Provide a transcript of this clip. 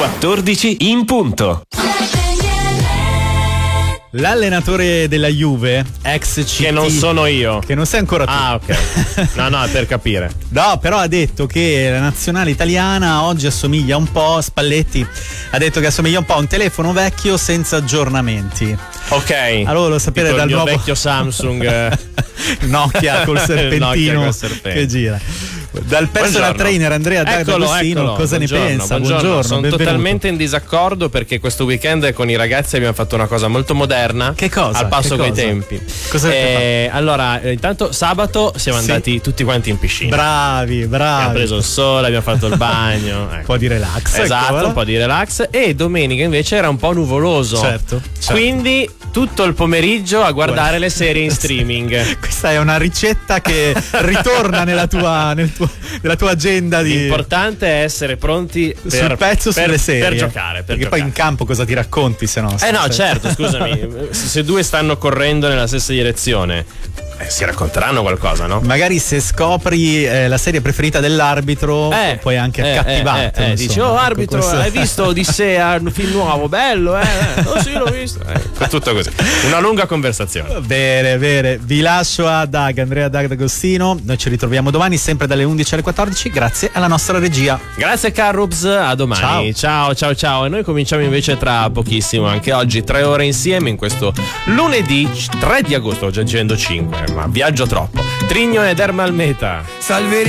14 in punto. L'allenatore della Juve, ex CT, che non sono io, che non sei ancora tu. Ah, ok. No, è per capire. No, però ha detto che la nazionale italiana oggi assomiglia un po', Spalletti ha detto che assomiglia un po' a un telefono vecchio senza aggiornamenti. Ok. Allora volevo sapere tipo dal il mio nuovo vecchio Samsung Nokia col serpentino che gira. Dal personal trainer Andrea D'Agostino, cosa ne pensa? Buongiorno. Sono benvenuto. totalmente in disaccordo perché questo weekend con i ragazzi abbiamo fatto una cosa molto moderna. Che cosa? Al passo coi tempi. Cosa allora, intanto sabato siamo andati tutti quanti in piscina. Bravi. Abbiamo preso il sole, abbiamo fatto il bagno. Un po' di relax. Esatto, un po' di relax. E domenica invece era un po' nuvoloso. Certo. Quindi tutto il pomeriggio a guardare le serie in streaming. Questa è una ricetta che ritorna nella tua agenda. L'importante è essere pronti sul pezzo sulle serie per giocare. Perché poi in campo cosa ti racconti se no? No, certo, scusami. Se due stanno correndo nella stessa direzione, si racconteranno qualcosa, no? Magari se scopri la serie preferita dell'arbitro puoi anche accattivarti. Dici, arbitro, hai visto Odissea, un film nuovo, bello, Oh sì, l'ho visto. Tutto così. Una lunga conversazione. Bene. Vi lascio a Andrea D'Agostino. Noi ci ritroviamo domani sempre dalle 11 alle 14. Grazie alla nostra regia. Grazie Carrubs, a domani. Ciao. E noi cominciamo invece tra pochissimo, anche oggi 3 ore insieme in questo lunedì 3 di agosto, già dicendo 5, ma viaggio troppo. Trigno ed Ermalmeta. Salve